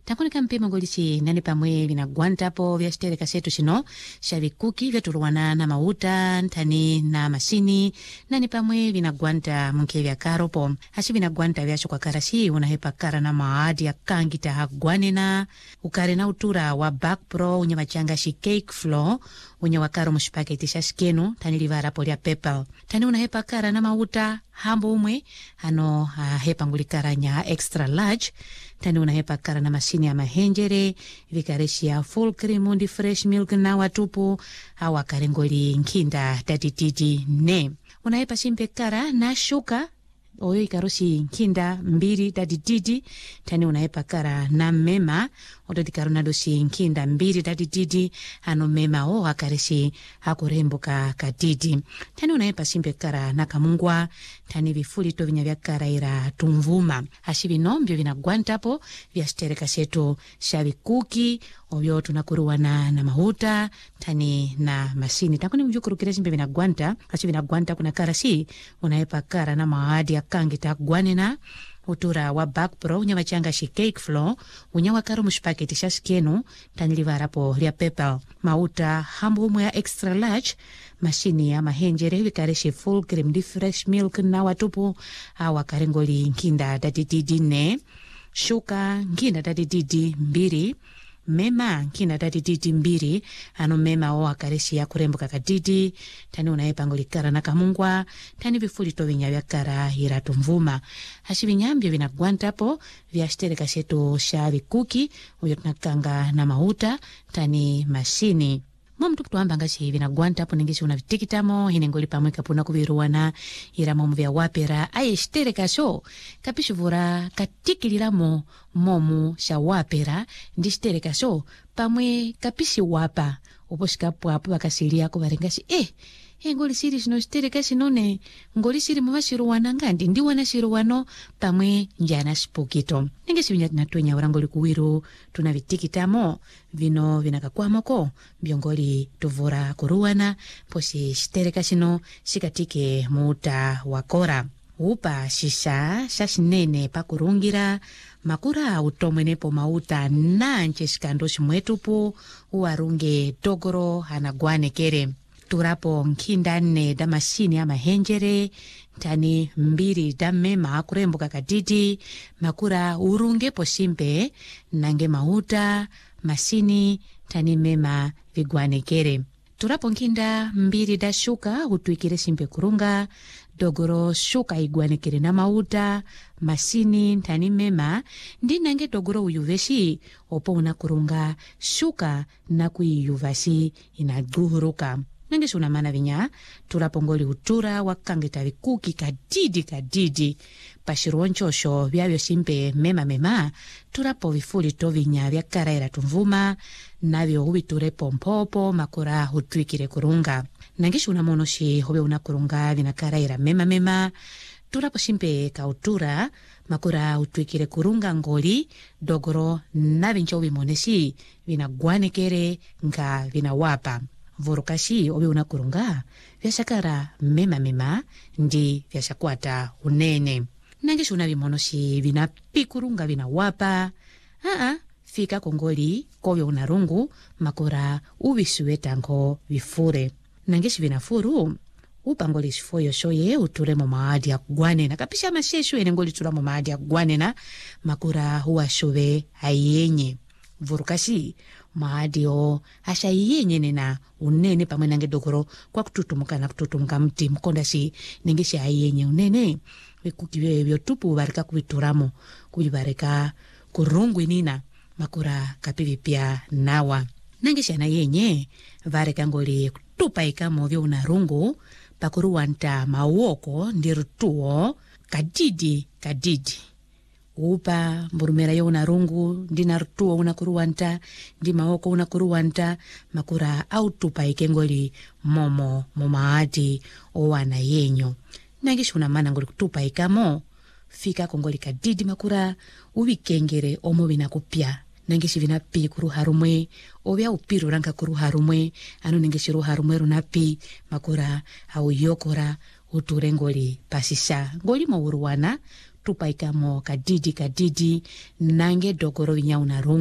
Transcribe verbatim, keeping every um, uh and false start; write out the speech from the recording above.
Takoni kampema ngolichi nani pamwe vinagwanta po vya stereka setu shino shavikuki vya turuwana na mauta ntani na masini nani pamwe vinagwanta mke vya karopo hashi vinagwanta vya shukwa karashi unahepa kara na maadi ya kangita hagwane na ukare na utura wa back pro unye machanga shi cake floor unye wakaro mshipaketi shashikenu tani livara polia pepal tani unahepa kara na mauta hambo umwe ano uh, hepa ngulikara nya extra large tani unahepa kara na mashini ya mahenjere vikareshi ya full cream undi fresh milk na watupu hawa karengoli nkinda tatititi ne unahepa shimpe kara na shuka oyo ikaroshi nkinda mbiri tatititi tani unahepa kara na mema ototi karunadoshi nkinda mbiri tatititi ano mema o akareshi hakurembuka katiti tani unahepa shimpe kara na kamungwa tani vifuli to vinya vya kara ira tumvuma hashi vinombyo vinagwantapo vya stereka setu shavikuki ovyo tunakuruwana na mahuta tani na masini takuni mjukurukire shimpe vinagwanta hashi vinagwanta kuna kara si unahepa kara na maadi ya kangita gwanena utura wa back pro unya machanga shi cake floor unya wakaro mshipaketi shashikenu tani livarapo lia pepal mauta hambu umwe ya extra large mashini ya mahenjere vikareshi full cream di fresh milk na watupu hawa karengoli nkinda tatitidi ne shuka nkinda tatitidi mbiri mema nkina tatititi mbiri ano mema o akareshi ya kurembuka katiti tani unahepa ngolikara na kamungwa tani vifuli to vinya vya kara iratu mvuma hashi vinyambyo vinagwantapo vya stereka setu sha vikuki uyo tunakanga na mahuta tani mashini Mwamu tuamba ngashi vinagwanta hapo ningishi unavitikitamo hine ngoli pamwe kapuna kuviruwana ira momu vya wapera aye shtereka sho kapishuvura katikiliramo momu sha wapera ndi shtereka sho pamwe kapishi wapa uposhikapu hapo wakasilia kuvarengashi eh He ngoli siri shino shtereka shinone ngoli siri mwashiruwana ngandi ndi wana shiruwano pamwe njana spukito ningesi vinya tunatuenya urangoli kuwiru tunavitikitamo vino vinakakwamoko biongoli tuvura kuruwana posi shtereka shino shikatike muta wakora upa shisha shashinene pakurungira makura utomwenepo mauta nanje shikandoshi mwetupu uwarunge dogoro hanagwane kere turapo nkinda nne da mashini ya mahenjere tani mbiri da mema kurembuka katiti makura urunge po shimpe nange mauta mashini tani mema vigwanekere turapo nkinda mbiri da shuka utuikire shimpe kurunga dogoro shuka igwanekere na mauta mashini tani mema ndi nange dogoro uyuveshi opo unakurunga shuka na kuiyuvashi inaguhuruka nange unamana vinya turapongoli utura wakangeta vikuki kadidi kadidi pashiruonchosho vyavyo simpe mema mema turapo vifuli to vinya vya karaira tumvuma navyo hubiture pompopo makura hutuikire kurunga nange unamonoshi hobe unakurunga vina karaira mema mema turapo simpe kautura makura hutuikire kurunga ngoli dogoro na vincho vimoneshi vina gwanekere nga vina wapa vorukashi obe unakurunga vyashakara mema mema ndi vyashakwata unene nange shuna vimonoshi vina pikurunga vina wapa aa fika kongoli kovyo unarungu makura uvisuwetango vifure nange shivina furu upangoli shifoyo shoye uturemo maadi ya kugwane na kapisha masheshu ene ngoli turamo maadi ya kugwane na makura huwa shove hayenye vorukashi maadi o asha yenye nena unene pamwe nange dogoro kwa kututumuka na kututumuka mti mkonda si nengeshi ayenye unene vikuki vyo tupu varika kuvituramo kujivarika kurungu inina makura kapivi pia nawa nangeshi ana yenye varika ngoli kutupa ikamo vyo unarungu pakuruwanta mawoko ndirutuo kadidi kadidi upa mburumera yo unarungu ndina rutuo unakuruwanta ndi maoko unakuruwanta makura autupa ikengoli momo momaati owana yenyo nangishi unamana ngoli kutupa ikamo fika kongoli kadidi makura uvikengere omo vinakupya nangishi vinapi kuruharumwe ovya upiru ranka kuruharumwe anu nangishi ruharumwe runapi makura au yokora uturengoli pasisha ngoli mawuruwana tupaikamo kadidi kadidi nange dogoro vinya unarungu